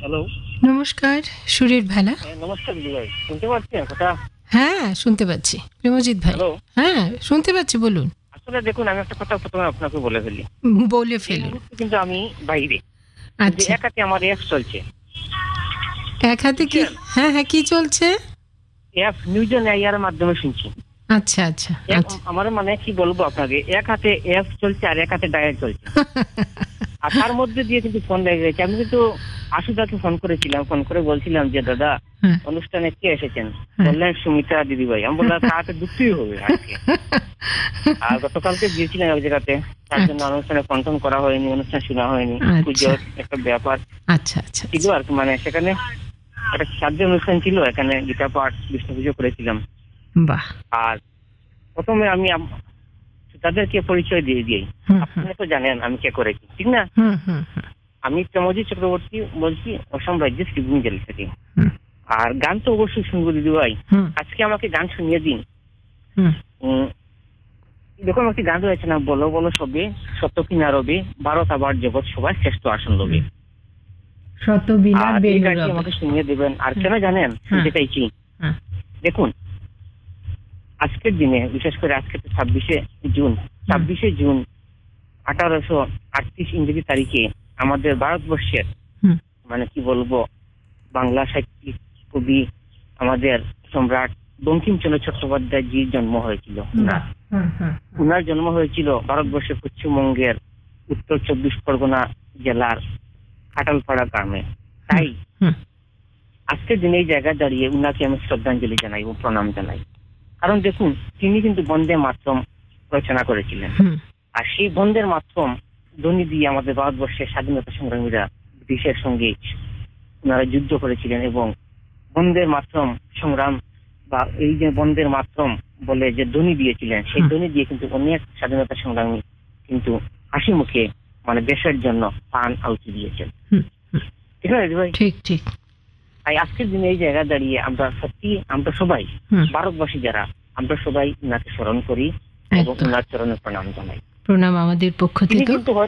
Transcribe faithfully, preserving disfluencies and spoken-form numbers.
Hello. নমস্কার, সুরের ভেলা। হ্যাঁ, নমস্কার দিদি ভাই, শুনতে পাচ্ছেন কথা? হ্যাঁ, শুনতে পাচ্ছি। প্রেমজিৎ ভাই। হ্যালো। হ্যাঁ, শুনতে পাচ্ছি, বলুন। আসলে দেখুন, আমি একটা কথা প্রথমে আপনাকে বলে ফেলি। উম, বলে এই ফেলুন। মুহূর্তে কিন্তু আমি বাইরে, কিন্তু আচ্ছা। এক হাতে আমার অ্যাপ চলছে, এক হাতে কি? বুঝছেন? হ্যাঁ হ্যাঁ, কি চলছে? অ্যাপ নিউজ অন এয়ার মাধ্যমে শুনছি। আচ্ছা আচ্ছা এক আচ্ছা। আমার মানে কি বলবো আপনাকে, এক হাতে অ্যাপ চলছে আর এক হাতে ডায়াল চলছে। আর তার মধ্যে দিয়ে কিন্তু ফোন লেগে গেছে। আমি কিন্তু আশুদাকে ফোন করেছিলাম, ফোন করে বলছিলাম যে দাদা, হ্যাঁ, অনুষ্ঠানে কে এসেছেন? হ্যাঁ। বললেন সুমিত্রা দিদি ভাই। আমি বললাম তাতে ঢুকতেই হবে আজকে। আর গতকালকে গিয়েছিলাম এক জায়গাতে, তার জন্য আচ্ছা অনুষ্ঠানে কন্ট্রোল করা হয়নি, অনুষ্ঠান শোনা হয়নি, আচ্ছা পুজোর একটা ব্যাপার আচ্ছা আচ্ছা ছিল আর কি। মানে সেখানে একটা সাহায্য অনুষ্ঠান ছিল, এখানে গীতা পাঠ বিষ্ণু পুজো করেছিলাম। বাহ। আর প্রথমে আমি আম- তাদেরকে পরিচয় দিয়ে দিই। হুম হুম আপনি তো জানেন আমি কে করেছি, ঠিক না? হুম হুম হুম, আমি প্রমজিৎ চক্রবর্তী বলছি, অসম রাজ্যের শিবভূমি জেলা থেকে। হুম, আর গান তো অবশ্যই শুনবো দিদি ভাই। হুম, আজকে আমাকে গান শুনিয়ে দিন। হুম। উম, দেখুন, একটি গান রয়েছে না, বলো বলো সবে সত্য কি না রবে, ভারত আবার জগৎ সবার শ্রেষ্ঠ আসন লবে। শত বিনা আর এই গানটি বেনুরবে। আমাকে শুনিয়ে দেবেন। আর কেন জানেন শুনতে চাইছি? হ্যাঁ, দেখুন, আজকের দিনে, বিশেষ করে আজকে তো ছাব্বিশে জুন, ছাব্বিশে জুন আঠারোশো আটত্রিশ ইংরেজি তারিখে আমাদের ভারতবর্ষের, হুম, মানে কি বলবো, বাংলা সাহিত্যিক কবি, আমাদের সম্রাট বঙ্কিমচন্দ্র চট্টোপাধ্যায় জির জন্ম হয়েছিল। উনার হুম, হুম, উনার জন্ম হয়েছিল ভারতবর্ষের পশ্চিমবঙ্গের উত্তর চব্বিশ পরগনা জেলার কাটালপাড়া গ্রামে। তাই হুম, আজকের দিনে এই জায়গায় দাঁড়িয়ে উনাকে আমি শ্রদ্ধাঞ্জলি জানাই ও প্রণাম জানাই। কারণ দেখুন, তিনি কিন্তু বন্দে মাতরম রচনা করেছিলেন। হুম, আর সেই বন্দের মাতরম ধ্বনি দিয়ে আমাদের ভারতবর্ষের স্বাধীনতা সংগ্রামীরা ব্রিটিশের সঙ্গে ওনারা যুদ্ধ করেছিলেন, এবং বন্দের মাতরম সংগ্রাম বা এই যে বন্দের মাতরম বলে যে ধ্বনি দিয়েছিলেন, সেই হুম। ধ্বনি দিয়ে কিন্তু অনেক স্বাধীনতা সংগ্রামী কিন্তু হাসি মুখে মানে দেশের জন্য প্রাণ আহুতি দিয়েছেন। হুম, হুম। ঠিক আছে দিদি ভাই? ঠিক ঠিক। তাই আজকের দিনে এই জায়গায় দাঁড়িয়ে আমরা সত্যি, আমরা সবাই হুম, ভারতবাসী যারা, আমরা সবাই উনাকে স্মরণ করি এবং একদম। উনার চরণে প্রণাম জানাই। প্রণাম আমাদের পক্ষ তিনি থেকেও। কিন্তু